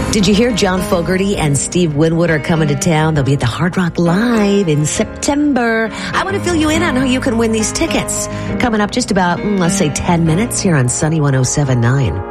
Did you hear John Fogerty and Steve Winwood are coming to town? They'll be at the Hard Rock Live in September. I want to fill you in on how you can win these tickets. Coming up just about, let's say 10 minutes here on Sunny 107.9.